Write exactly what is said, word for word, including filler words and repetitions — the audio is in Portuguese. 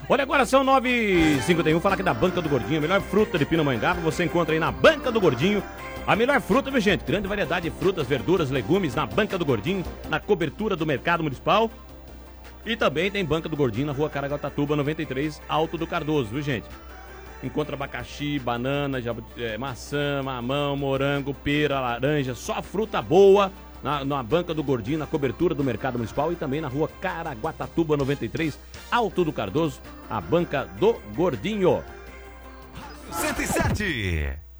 Olha, agora são nove e cinquenta e um, falar aqui da Banca do Gordinho, a melhor fruta de Pindamonhangaba, você encontra aí na Banca do Gordinho. A melhor fruta, viu, gente? Grande variedade de frutas, verduras, legumes na Banca do Gordinho, na cobertura do Mercado Municipal. E também tem Banca do Gordinho na rua Caraguatatuba, noventa e três, Alto do Cardoso, viu, gente? Encontra abacaxi, banana, jabu- é, maçã, mamão, morango, pera, laranja, só fruta boa na, na Banca do Gordinho, na cobertura do Mercado Municipal e também na rua Caraguatatuba, noventa e três, Alto do Cardoso, a Banca do Gordinho. cento e sete.